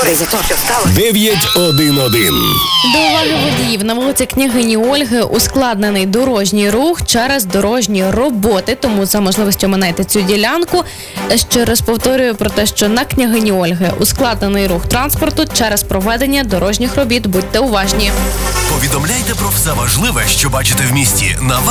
сорі за те, що сталося. 911. До уваги водіїв. На вулиці Княгині Ольги ускладнений дорожній рух через дорожні роботи, тому за можливістю оминайте цю ділянку. Ще раз повторюю про те, що на Княгині Ольги ускладнений рух транспорту через проведення дорожніх робіт. Будьте уважні. Повідомляйте про все важливе, що бачите в місті на